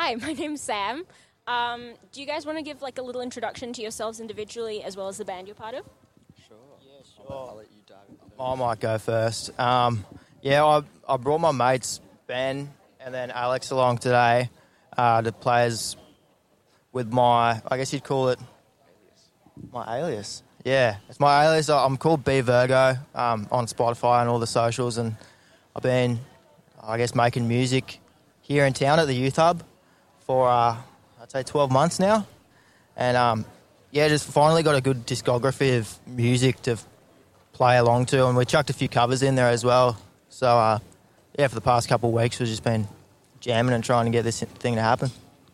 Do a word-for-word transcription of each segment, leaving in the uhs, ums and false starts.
Hi, my name's Sam. Um, do you guys want to give like a little introduction to yourselves individually as well as the band you're part of? Sure. Yeah, sure. I'll, I'll let you dive into it. I might go first. Um, yeah, I, I brought my mates Ben and then Alex along today uh, to play as with my, I guess you'd call it, my alias. Yeah, it's my alias. I'm called B Virgo um, on Spotify and all the socials, and I've been, I guess, making music here in town at the Youth Hub for, uh, I'd say, twelve months now. And, um, yeah, just finally got a good discography of music to play along to, and we chucked a few covers in there as well. So, uh, yeah, for the past couple of weeks, we've just been jamming and trying to get this thing to happen.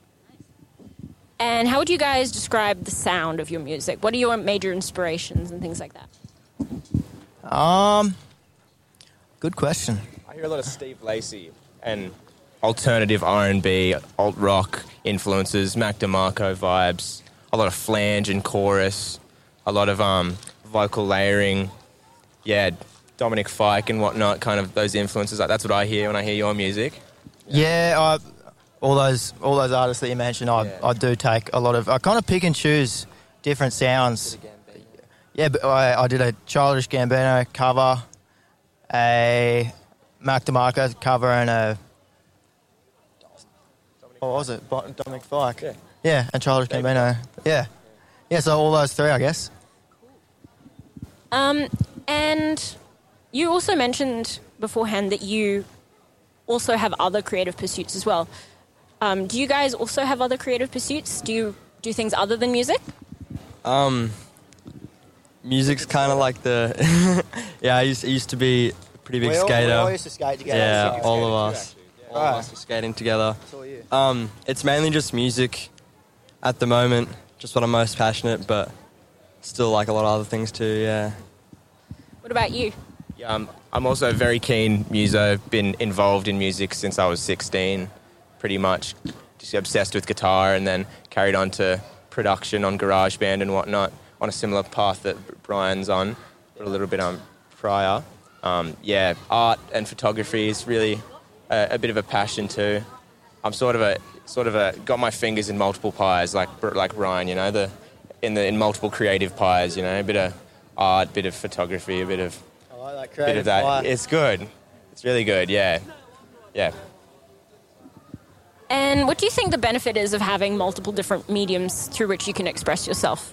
And how would you guys describe the sound of your music? What are your major inspirations and things like that? Um, good question. I hear a lot of Steve Lacy and alternative R and B, alt rock influences, Mac DeMarco vibes, a lot of flange and chorus, a lot of um, vocal layering, yeah, Dominic Fike and whatnot, kind of those influences. Like, that's what I hear when I hear your music. Yeah, I, all those all those artists that you mentioned, I, Yeah. I do take a lot of... I kind of pick and choose different sounds. Yeah, but I, I did a Childish Gambino cover, a Mac DeMarco cover, and a... What was it? Bo- Dominic Fike. Yeah. Yeah, and Childish Gambino. Yeah. Yeah, so all those three, I guess. Um, and you also mentioned beforehand that you also have other creative pursuits as well. Um, do you guys also have other creative pursuits? Do you do things other than music? Um, music's kind of like the... yeah, I used, I used to be a pretty big we all, skater. We all used to skate together. yeah, all skating of us. All of us were skating together. That's all you. Um, it's mainly just music at the moment, just what I'm most passionate, but still like a lot of other things too, yeah. What about you? Yeah, um, I'm also very keen muso, been involved in music since I was sixteen, pretty much. Just obsessed with guitar and then carried on to production on GarageBand and whatnot, on a similar path that Brian's on, but a little bit um, prior. Um, yeah, art and photography is really a, a bit of a passion too. I'm sort of a sort of a got my fingers in multiple pies, like like Brian, you know, the in the in multiple creative pies, you know, a bit of art, bit of photography, a bit of I like that bit creative of that. fire. It's good. It's really good. Yeah, yeah. And what do you think the benefit is of having multiple different mediums through which you can express yourself?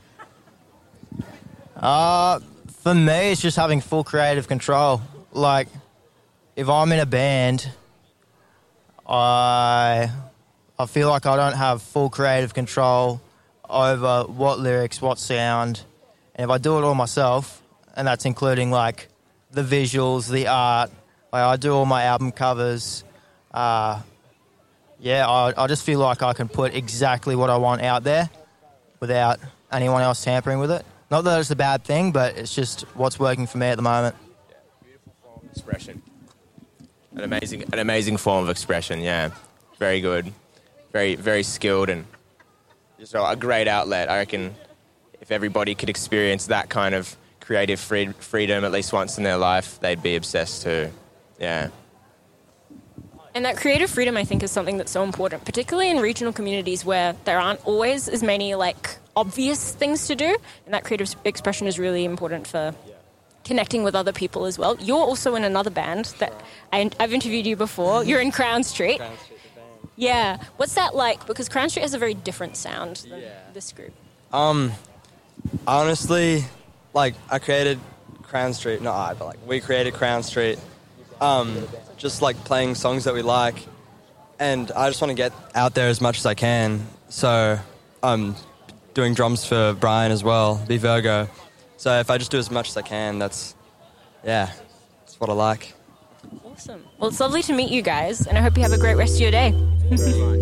Uh, for me, it's just having full creative control. Like, if I'm in a band, I I feel like I don't have full creative control over what lyrics, what sound. And if I do it all myself, and that's including, like, the visuals, the art, like, I do all my album covers, uh, yeah, I, I just feel like I can put exactly what I want out there without anyone else tampering with it. Not that it's a bad thing, but it's just what's working for me at the moment. Yeah, beautiful form of expression. An amazing, an amazing form of expression. Yeah, very good, very, very skilled, and just a great outlet. I reckon if everybody could experience that kind of creative free, freedom at least once in their life, they'd be obsessed too. Yeah. And that creative freedom, I think, is something that's so important, particularly in regional communities where there aren't always as many, like, obvious things to do. And that creative expression is really important for connecting with other people as well. You're also in another band that I, I've interviewed you before. You're in Crown Street. Crown Street, the band. Yeah. What's that like? Because Crown Street has a very different sound than Yeah. this group. Um, honestly, like, I created Crown Street, not I, but, like, we created Crown Street, um, just, like, playing songs that we like, and I just want to get out there as much as I can, so I'm doing drums for Brian as well, B Virgo, so if I just do as much as I can, that's, yeah, that's what I like. Awesome. Well, it's lovely to meet you guys, and I hope you have a great rest of your day.